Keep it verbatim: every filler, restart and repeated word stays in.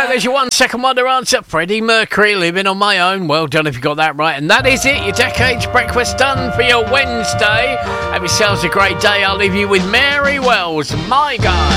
go, there's your one second wonder answer. Freddie Mercury, Living on My Own. Well done if you got that right. And that is it. Your Decades Breakfast done for your Wednesday. Have yourselves a great day. I'll leave you with Mary Wells, My Guy.